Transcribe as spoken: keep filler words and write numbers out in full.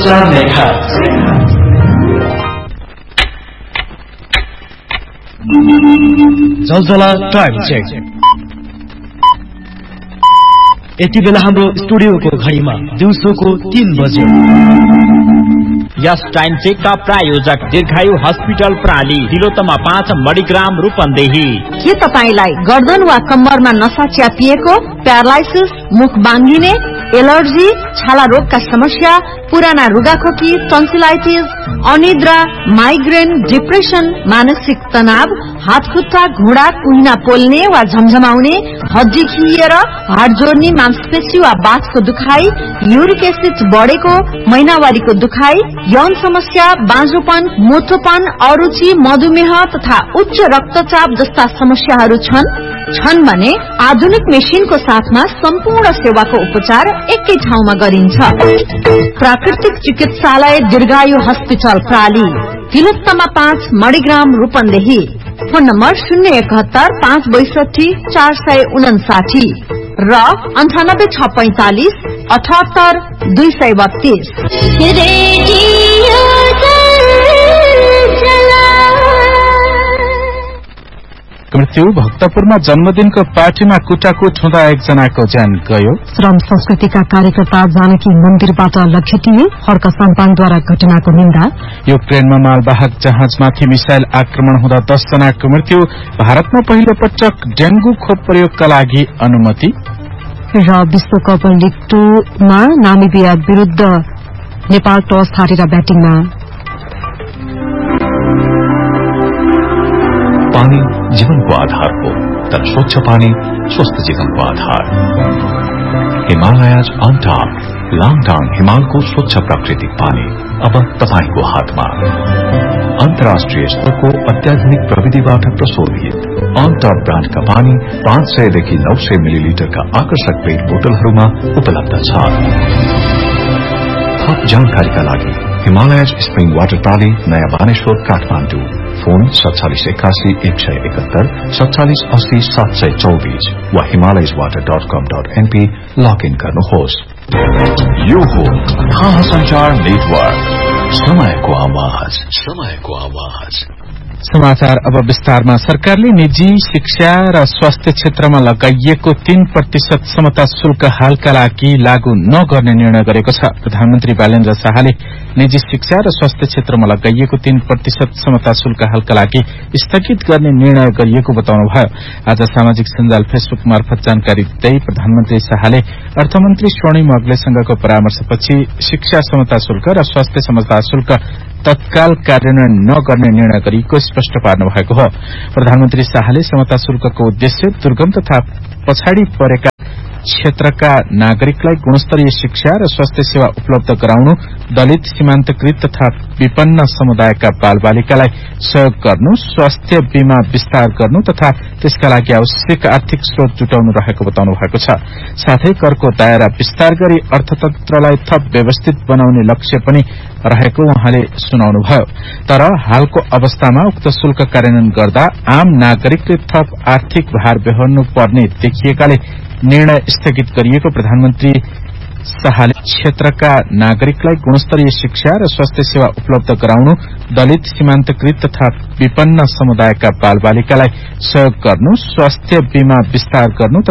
चार लेखा जलजला time check. यति बेला हाम्रो स्टुडियोको घडीमा दिउँसोको तीन बज्यो। यस टाइम चेक का प्रायोजक दीर्घायु हस्पिटल प्राली, तिलोत्तमा पाँच मणिग्राम रूपन्देही। के तपाईलाई गर्दन वा कम्मरमा नसा च्यापिएको, प्यारालाइसिस, मुख बाङ्गिने, एलर्जी, छाला रोगका समस्या, पुराना रुगाखोकी, टन्सिलाइटिस, अनिद्रा, माइग्रेन, डिप्रेसन, मानसिक तनाव, हात खुट्टा घुँडा कुहिना पोल्ने वा झमझमाउने, हड्डी खिएर हाड जोड्ने, मांसपेशी वा बाछको दुखाई, युरिक एसिड बढेको, महिनावारीको दुखाई, यौन समस्या, बाँझोपन, मोटोपन, अरुचि, मधुमेह तथा उच्च रक्तचाप जस्ता समस्याहरू छन् छन् भने आधुनिक मेसिनको साथमा सम्पूर्ण सेवाको उपचार एकै ठाउँमा गरिन्छ। प्राकृतिक चिकित्सालय दीर्घायु हस्पिटल प्राली, तिलोत्तमा पाँच मणिग्राम रूपन्देही। फोन नम्बर शून्य एकहत्तर पाँच बैसठी चार सय उनासाठी र अन्ठानब्बे छ पैंतालिस अठहत्तर दुई सय बत्तीस। मृत्यु भक्तपुरमा जन्मदिनको पार्टीमा कुटाकुट हुँदा एकजनाको ज्यान गयो। श्रम संस्कृतिका कार्यकर्ता जानकी मन्दिरबाट लखेटिए, हर्क सन्तानद्वारा घटनाको निन्दा। युक्रेनमा मालवाहक जहाजमाथि मिसाइल आक्रमण हुँदा दस जनाको मृत्यु। भारतमा पहिलो पटक डेंगू खोप प्रयोगका लागि अनुमति। र विश्वकप लीग टूमा नामिबिया विरूद्ध नेपाल टस हारेर ब्याटिङमा। पानी जीवनको आधार हो, तर स्वच्छ पानी स्वस्थ जीवनको आधार। हिमालयज अनटॉप लाङटाङ हिमालको स्वच्छ प्राकृतिक पानी अब तपाईको हातमा। अन्तर्राष्ट्रिय स्तरको अत्याधुनिक प्रविधिबाट प्रशोधित अनटॉप ब्रान्डका पानी पाँच सयदेखि नौ सय मिलिलिटरका आकर्षक पेट बोतलहरूमा उपलब्ध छ। थप जानकारीका लागि हिमालयज स्प्रिङ वाटर प्राली, नयाँ बानेश्वर, काठमाडौँ। फोन सत्तालीस एकासी एक सय एकहत्तर सत्तालीस अस्सी सात सय चौबीस वा हिमालयज वाटर डट कम डट एनपी लगइन गर्नुहोस्। यो हो थाहा संचार नेटवर्क, समयको आवाज, समयको आवाज। समाचार अब विस्तारमा। सरकारले निजी शिक्षा र स्वास्थ्य क्षेत्रमा लगाइएको तीन प्रतिशत समता शुल्क हालका लागि लागू नगर्ने निर्णय गरेको छ। प्रधानमन्त्री बालेन्द्र शाहले निजी शिक्षा र स्वास्थ्य क्षेत्रमा लगाइएको तीन प्रतिशत समता शुल्क हालका लागि स्थगित गर्ने निर्णय गरिएको बताउनुभयो। आज सामाजिक सञ्जाल फेसबुक मार्फत जानकारी दिँदै प्रधानमन्त्री शाहले अर्थमन्त्री स्वर्णिम अग्लेसँगको परामर्शपछि शिक्षा समता शुल्क र स्वास्थ्य समता शुल्क तत्काल कार्यान्वयन नगर्ने निर्णय गरिएको स्पष्ट पार्नु भएको हो। प्रधानमन्त्री शाहले समता शुल्कको उद्देश्य दुर्गम तथा पछाडि परेका क्षेत्रका नागरिकलाई गुणस्तरीय शिक्षा र स्वास्थ्य सेवा उपलब्ध गराउनु, दलित, सीमान्तकृत तथा विपन्न समुदायका बालबालिकालाई सहयोग गर्नु, स्वास्थ्य बीमा विस्तार गर्नु तथा त्यसका लागि आवश्यक आर्थिक स्रोत जुटाउनु रहेको बताउनु भएको छ। साथै करको दायरा विस्तार गरी अर्थतन्त्रलाई थप व्यवस्थित बनाउने लक्ष्य पनि रहेको उहाँले सुनाउनुभयो। तर हालको अवस्थामा उक्त शुल्क कार्यान्वयन गर्दा आम नागरिकले थप आर्थिक भार बेहोर्नु पर्ने देखिएकाले निर्णय स्थगित गरिएको प्रधानमन्त्री शाहले क्षेत्रका नागरिकलाई गुणस्तरीय शिक्षा र स्वास्थ्य सेवा उपलब्ध गराउनु, दलित, सीमान्तकृत तथा विपन्न समुदायका बालबालिकालाई सहयोग गर्नु, स्वास्थ्य बीमा विस्तार गर्नु